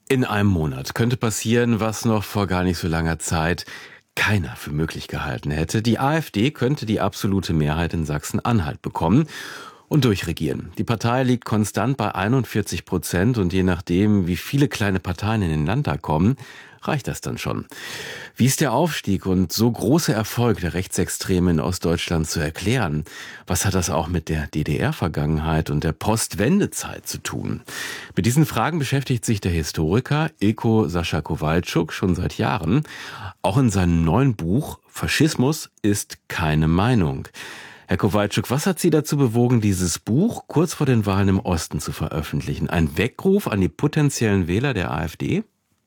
In einem Monat könnte passieren, was noch vor gar nicht so langer Zeit keiner für möglich gehalten hätte. Die AfD könnte die absolute Mehrheit in Sachsen-Anhalt bekommen und durchregieren. Die Partei liegt konstant bei 41% und je nachdem, wie viele kleine Parteien in den Landtag kommen, reicht das dann schon. Wie ist der Aufstieg und so große Erfolg der Rechtsextremen in Ostdeutschland zu erklären? Was hat das auch mit der DDR-Vergangenheit und der Postwendezeit zu tun? Mit diesen Fragen beschäftigt sich der Historiker Ilko Sascha Kowalczuk schon seit Jahren, auch in seinem neuen Buch Faschismus ist keine Meinung. Herr Kowalczuk, was hat Sie dazu bewogen, dieses Buch kurz vor den Wahlen im Osten zu veröffentlichen? Ein Weckruf an die potenziellen Wähler der AfD?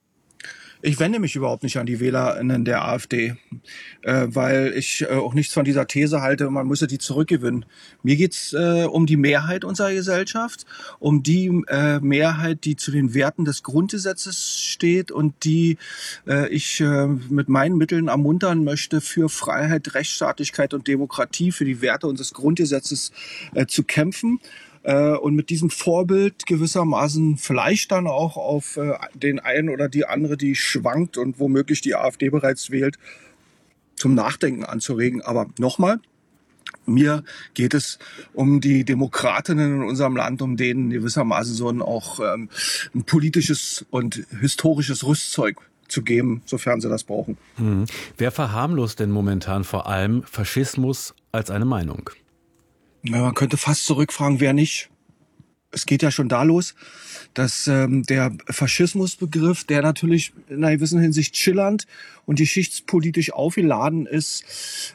Ich wende mich überhaupt nicht an die WählerInnen der AfD, weil ich auch nichts von dieser These halte, man müsse die zurückgewinnen. Mir geht's um die Mehrheit unserer Gesellschaft, um die Mehrheit, die zu den Werten des Grundgesetzes steht und die ich mit meinen Mitteln ermuntern möchte, für Freiheit, Rechtsstaatlichkeit und Demokratie, für die Werte unseres Grundgesetzes zu kämpfen. Und mit diesem Vorbild gewissermaßen vielleicht dann auch auf den einen oder die andere, die schwankt und womöglich die AfD bereits wählt, zum Nachdenken anzuregen. Aber nochmal, mir geht es um die Demokratinnen in unserem Land, um denen gewissermaßen so ein politisches und historisches Rüstzeug zu geben, sofern sie das brauchen. Wer verharmlost denn momentan vor allem Faschismus als eine Meinung? Ja, man könnte fast zurückfragen, wer nicht. Es geht ja schon da los, dass der Faschismusbegriff, der natürlich in einer gewissen Hinsicht schillernd und geschichtspolitisch aufgeladen ist,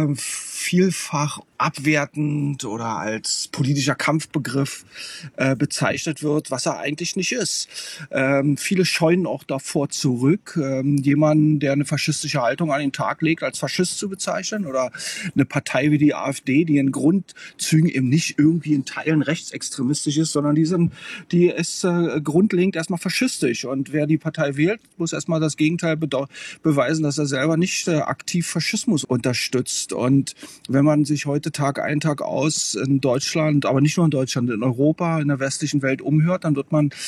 vielfach abwertend oder als politischer Kampfbegriff bezeichnet wird, was er eigentlich nicht ist. Viele scheuen auch davor zurück, jemanden, der eine faschistische Haltung an den Tag legt, als Faschist zu bezeichnen oder eine Partei wie die AfD, die in Grundzügen eben nicht irgendwie in Teilen rechtsextremistisch ist, sondern die ist grundlegend erstmal faschistisch. Und wer die Partei wählt, muss erstmal das Gegenteil beweisen, dass er selber nicht aktiv Faschismus unterstützt. Und wenn man sich heute Tag ein, Tag aus in Deutschland, aber nicht nur in Deutschland, in Europa, in der westlichen Welt umhört, dann wird man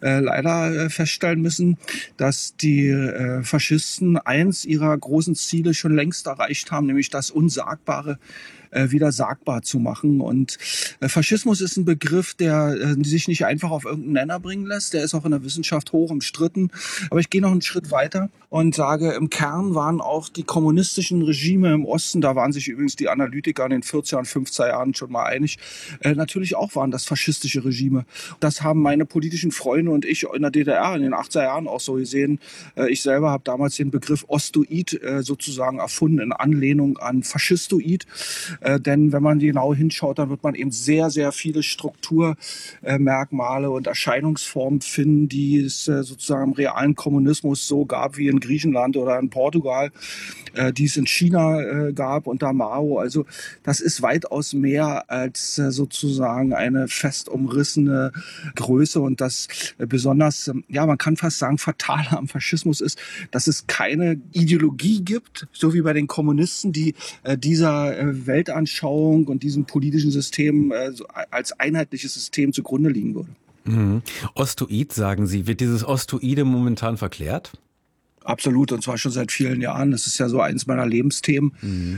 leider feststellen müssen, dass die Faschisten eins ihrer großen Ziele schon längst erreicht haben, nämlich das Unsagbare wieder sagbar zu machen. Und Faschismus ist ein Begriff, der sich nicht einfach auf irgendeinen Nenner bringen lässt. Der ist auch in der Wissenschaft hoch umstritten. Aber ich gehe noch einen Schritt weiter und sage, im Kern waren auch die kommunistischen Regime im Osten, da waren sich übrigens die Analytiker in den 40er und 50er Jahren schon mal einig, natürlich auch waren das faschistische Regime. Das haben meine politischen Freunde und ich in der DDR in den 80er Jahren auch so gesehen. Ich selber habe damals den Begriff Ostoid sozusagen erfunden in Anlehnung an Faschistoid. Denn wenn man genau hinschaut, dann wird man eben sehr, sehr viele Strukturmerkmale und Erscheinungsformen finden, die es sozusagen im realen Kommunismus so gab wie in Griechenland oder in Portugal, die es in China gab unter Mao. Also das ist weitaus mehr als sozusagen eine fest umrissene Größe. Und das besonders, ja, man kann fast sagen, Fatale am Faschismus ist, dass es keine Ideologie gibt, so wie bei den Kommunisten, die dieser Weltanschauung und diesem politischen System als einheitliches System zugrunde liegen würde. Ostoid, sagen Sie. Wird dieses Ostoide momentan verklärt? Absolut, und zwar schon seit vielen Jahren. Das ist ja so eins meiner Lebensthemen.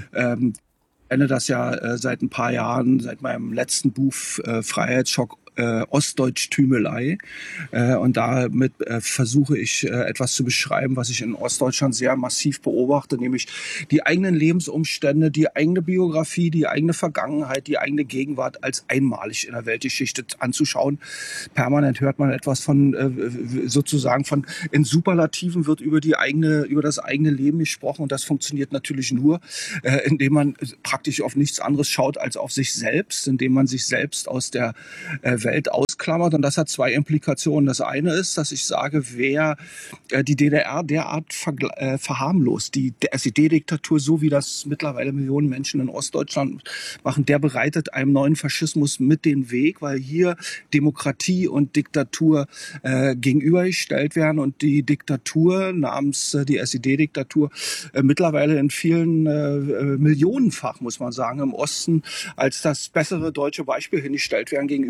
Ich kenne das ja seit ein paar Jahren, seit meinem letzten Buch Freiheitsschock, Ostdeutsch-Tümelei. Und damit versuche ich etwas zu beschreiben, was ich in Ostdeutschland sehr massiv beobachte, nämlich die eigenen Lebensumstände, die eigene Biografie, die eigene Vergangenheit, die eigene Gegenwart als einmalig in der Weltgeschichte anzuschauen. Permanent hört man etwas von sozusagen von in Superlativen wird über das eigene Leben gesprochen, und das funktioniert natürlich nur, indem man praktisch auf nichts anderes schaut als auf sich selbst, indem man sich selbst aus der Welt ausklammert. Und das hat zwei Implikationen. Das eine ist, dass ich sage, wer die DDR derart verharmlost, die SED-Diktatur, so wie das mittlerweile Millionen Menschen in Ostdeutschland machen, der bereitet einem neuen Faschismus mit den Weg, weil hier Demokratie und Diktatur gegenübergestellt werden und die Diktatur namens die SED-Diktatur mittlerweile in vielen millionenfach, muss man sagen, im Osten als das bessere deutsche Beispiel hingestellt werden gegenüber unserer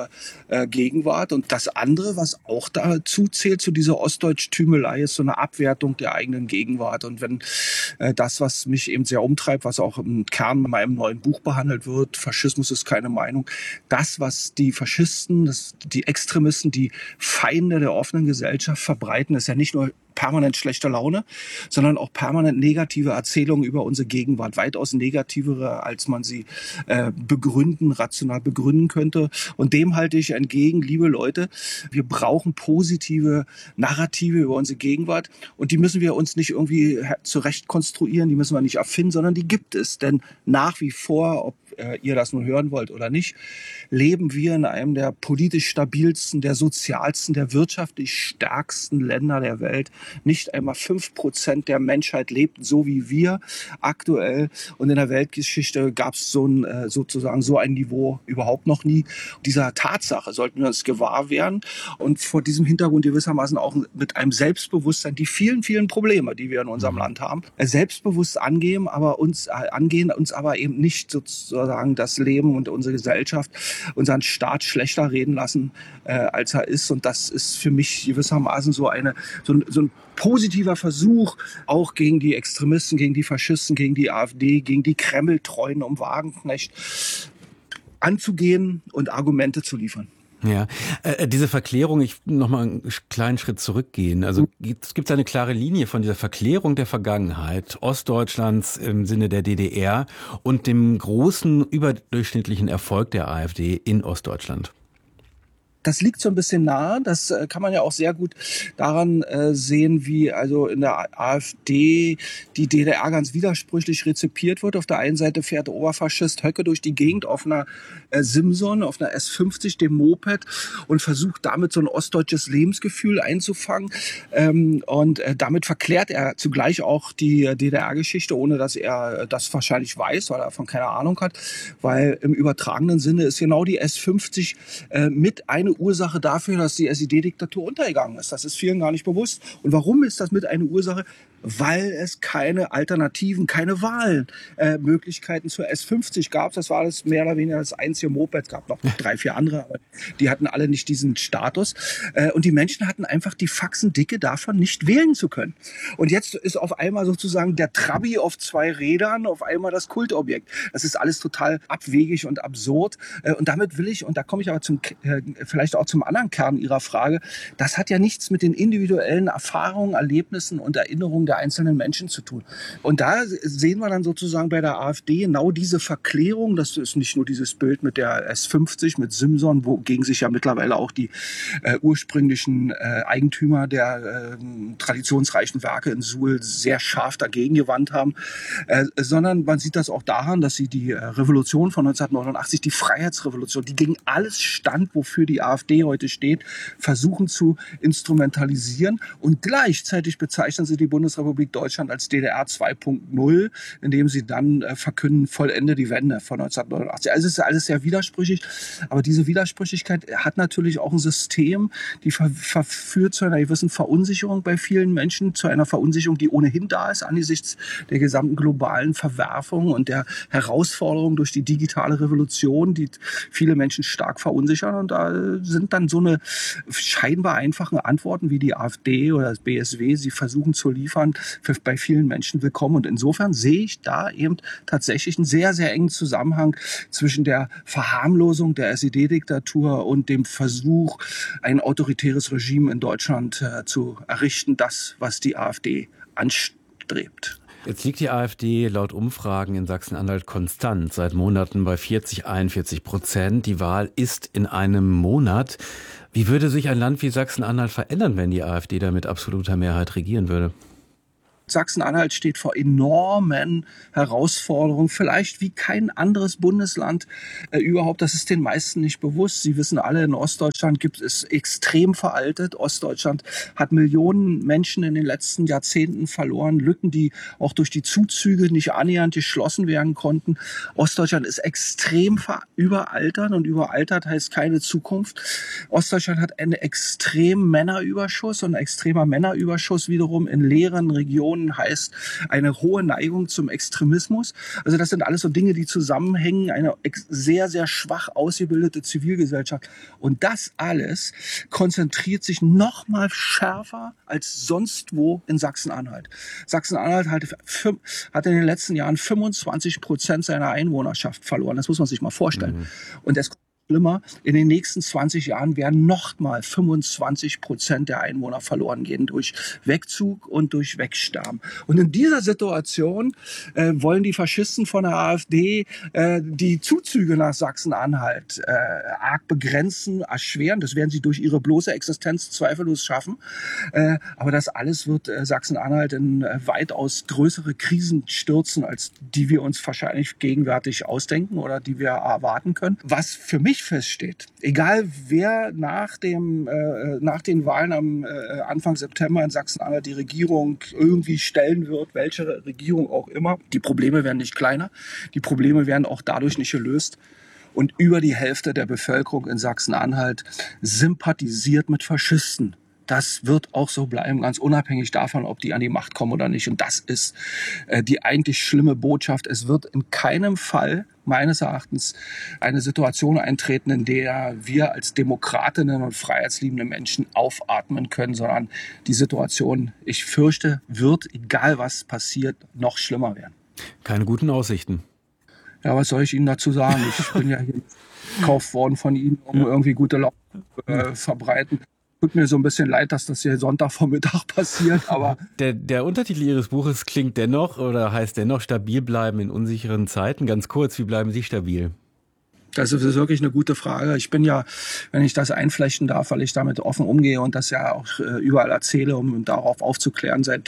unserer Gegenwart. Und das andere, was auch dazu zählt, zu dieser Ostdeutsch-Tümelei, ist so eine Abwertung der eigenen Gegenwart. Und wenn das, was mich eben sehr umtreibt, was auch im Kern in meinem neuen Buch behandelt wird, Faschismus ist keine Meinung, das, was die Faschisten, die Extremisten, die Feinde der offenen Gesellschaft verbreiten, ist ja nicht nur permanent schlechte Laune, sondern auch permanent negative Erzählungen über unsere Gegenwart, weitaus negativere, als man sie rational begründen könnte. Und dem halte ich entgegen, liebe Leute, wir brauchen positive Narrative über unsere Gegenwart und die müssen wir uns nicht irgendwie zurecht konstruieren, die müssen wir nicht erfinden, sondern die gibt es. Denn nach wie vor, ob ihr das nun hören wollt oder nicht, leben wir in einem der politisch stabilsten, der sozialsten, der wirtschaftlich stärksten Länder der Welt. Nicht einmal 5% der Menschheit lebt so wie wir aktuell. Und in der Weltgeschichte gab es sozusagen so ein Niveau überhaupt noch nie. Dieser Tatsache sollten wir uns gewahr werden und vor diesem Hintergrund gewissermaßen auch mit einem Selbstbewusstsein die vielen, vielen Probleme, die wir in unserem Land haben, selbstbewusst angehen, uns aber eben nicht sozusagen das Leben und unsere Gesellschaft, unseren Staat schlechter reden lassen, als er ist. Und das ist für mich gewissermaßen so ein positiver Versuch, auch gegen die Extremisten, gegen die Faschisten, gegen die AfD, gegen die Kreml-Treuen um Wagenknecht anzugehen und Argumente zu liefern. Ja, diese Verklärung, ich noch mal einen kleinen Schritt zurückgehen. Also es gibt eine klare Linie von dieser Verklärung der Vergangenheit Ostdeutschlands im Sinne der DDR und dem großen überdurchschnittlichen Erfolg der AfD in Ostdeutschland. Das liegt so ein bisschen nahe. Das kann man ja auch sehr gut daran sehen, wie also in der AfD die DDR ganz widersprüchlich rezipiert wird. Auf der einen Seite fährt der Oberfaschist Höcke durch die Gegend auf einer Simson, auf einer S50, dem Moped, und versucht damit so ein ostdeutsches Lebensgefühl einzufangen. Und damit verklärt er zugleich auch die DDR-Geschichte, ohne dass er das wahrscheinlich weiß, weil er davon keine Ahnung hat. Weil im übertragenen Sinne ist genau die S50 mit eine Ursache dafür, dass die SED-Diktatur untergegangen ist. Das ist vielen gar nicht bewusst. Und warum ist das mit eine Ursache? Weil es keine Alternativen, keine Wahlmöglichkeiten zur S50 gab. Das war das mehr oder weniger das einzige Moped. Es gab noch 3, 4 andere, aber die hatten alle nicht diesen Status. Und die Menschen hatten einfach die Faxendicke davon, nicht wählen zu können. Und jetzt ist auf einmal sozusagen der Trabi auf 2 Rädern auf einmal das Kultobjekt. Das ist alles total abwegig und absurd. Und damit will ich, und da komme ich aber vielleicht auch zum anderen Kern Ihrer Frage, das hat ja nichts mit den individuellen Erfahrungen, Erlebnissen und Erinnerungen der einzelnen Menschen zu tun. Und da sehen wir dann sozusagen bei der AfD genau diese Verklärung. Das ist nicht nur dieses Bild mit der S50, mit Simson, wogegen sich ja mittlerweile auch die ursprünglichen Eigentümer der traditionsreichen Werke in Suhl sehr scharf dagegen gewandt haben, sondern man sieht das auch daran, dass sie die Revolution von 1989, die Freiheitsrevolution, die gegen alles stand, wofür die AfD heute steht, versuchen zu instrumentalisieren. Und gleichzeitig bezeichnen sie die Bundesrepublik Deutschland als DDR 2.0, indem sie dann verkünden, vollende die Wende von 1989. Also es ist alles sehr widersprüchlich. Aber diese Widersprüchlichkeit hat natürlich auch ein System, die verführt zu einer gewissen Verunsicherung bei vielen Menschen, zu einer Verunsicherung, die ohnehin da ist angesichts der gesamten globalen Verwerfung und der Herausforderung durch die digitale Revolution, die viele Menschen stark verunsichern. Und da sind dann so eine scheinbar einfachen Antworten wie die AfD oder das BSW sie versuchen zu liefern, bei vielen Menschen willkommen. Und insofern sehe ich da eben tatsächlich einen sehr, sehr engen Zusammenhang zwischen der Verharmlosung der SED-Diktatur und dem Versuch, ein autoritäres Regime in Deutschland zu errichten, das, was die AfD anstrebt. Jetzt liegt die AfD laut Umfragen in Sachsen-Anhalt konstant seit Monaten bei 40-41%. Die Wahl ist in einem Monat. Wie würde sich ein Land wie Sachsen-Anhalt verändern, wenn die AfD da mit absoluter Mehrheit regieren würde? Sachsen-Anhalt steht vor enormen Herausforderungen, vielleicht wie kein anderes Bundesland überhaupt. Das ist den meisten nicht bewusst. Sie wissen alle, in Ostdeutschland gibt es extrem veraltet. Ostdeutschland hat Millionen Menschen in den letzten Jahrzehnten verloren. Lücken, die auch durch die Zuzüge nicht annähernd geschlossen werden konnten. Ostdeutschland ist extrem überaltert und überaltert heißt keine Zukunft. Ostdeutschland hat einen extremen Männerüberschuss und ein extremer Männerüberschuss wiederum in leeren Regionen Wohnen heißt eine hohe Neigung zum Extremismus. Also das sind alles so Dinge, die zusammenhängen, eine sehr, sehr schwach ausgebildete Zivilgesellschaft. Und das alles konzentriert sich noch mal schärfer als sonst wo in Sachsen-Anhalt. Sachsen-Anhalt hat in den letzten Jahren 25% seiner Einwohnerschaft verloren. Das muss man sich mal vorstellen. Mhm. Und es schlimmer, in den nächsten 20 Jahren werden noch mal 25% der Einwohner verloren gehen durch Wegzug und durch Wegsterben. Und in dieser Situation wollen die Faschisten von der AfD die Zuzüge nach Sachsen-Anhalt arg begrenzen, erschweren. Das werden sie durch ihre bloße Existenz zweifellos schaffen. Aber das alles wird Sachsen-Anhalt in weitaus größere Krisen stürzen, als die wir uns wahrscheinlich gegenwärtig ausdenken oder die wir erwarten können. Was für mich feststeht, egal wer nach den Wahlen am Anfang September in Sachsen-Anhalt die Regierung irgendwie stellen wird, welche Regierung auch immer, die Probleme werden nicht kleiner, die Probleme werden auch dadurch nicht gelöst. Und über die Hälfte der Bevölkerung in Sachsen-Anhalt sympathisiert mit Faschisten. Das wird auch so bleiben, ganz unabhängig davon, ob die an die Macht kommen oder nicht. Und das ist die eigentlich schlimme Botschaft. Es wird in keinem Fall meines Erachtens eine Situation eintreten, in der wir als Demokratinnen und freiheitsliebende Menschen aufatmen können, sondern die Situation, ich fürchte, wird, egal was passiert, noch schlimmer werden. Keine guten Aussichten. Ja, was soll ich Ihnen dazu sagen? Ich bin ja hier gekauft worden von Ihnen, um irgendwie gute Laune zu verbreiten. Tut mir so ein bisschen leid, dass das hier Sonntagvormittag passiert, aber... Der Untertitel Ihres Buches klingt dennoch oder heißt dennoch stabil bleiben in unsicheren Zeiten. Ganz kurz, wie bleiben Sie stabil? Das ist wirklich eine gute Frage. Ich bin ja, wenn ich das einflechten darf, weil ich damit offen umgehe und das ja auch überall erzähle, um darauf aufzuklären, seit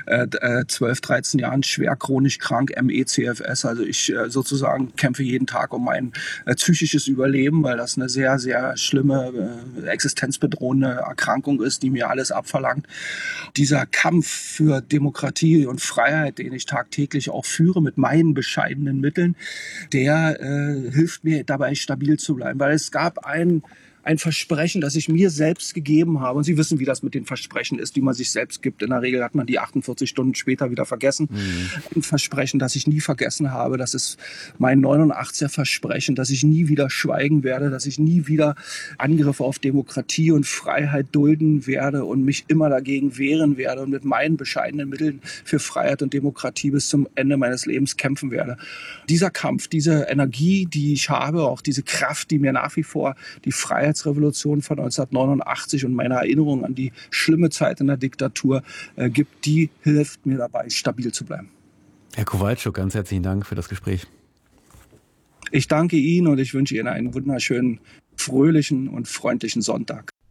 12, 13 Jahren schwer chronisch krank, ME/CFS. Also ich sozusagen kämpfe jeden Tag um mein psychisches Überleben, weil das eine sehr, sehr schlimme, existenzbedrohende Erkrankung ist, die mir alles abverlangt. Dieser Kampf für Demokratie und Freiheit, den ich tagtäglich auch führe mit meinen bescheidenen Mitteln, der hilft mir dabei stabil zu bleiben, weil es gab ein Versprechen, das ich mir selbst gegeben habe. Und Sie wissen, wie das mit den Versprechen ist, die man sich selbst gibt. In der Regel hat man die 48 Stunden später wieder vergessen. Ein Versprechen, das ich nie vergessen habe. Das ist mein 89er Versprechen, dass ich nie wieder schweigen werde, dass ich nie wieder Angriffe auf Demokratie und Freiheit dulden werde und mich immer dagegen wehren werde und mit meinen bescheidenen Mitteln für Freiheit und Demokratie bis zum Ende meines Lebens kämpfen werde. Dieser Kampf, diese Energie, die ich habe, auch diese Kraft, die mir nach wie vor die Freiheitsrevolution von 1989 und meine Erinnerung an die schlimme Zeit in der Diktatur gibt, die hilft mir dabei, stabil zu bleiben. Herr Kowalczuk, ganz herzlichen Dank für das Gespräch. Ich danke Ihnen und ich wünsche Ihnen einen wunderschönen, fröhlichen und freundlichen Sonntag.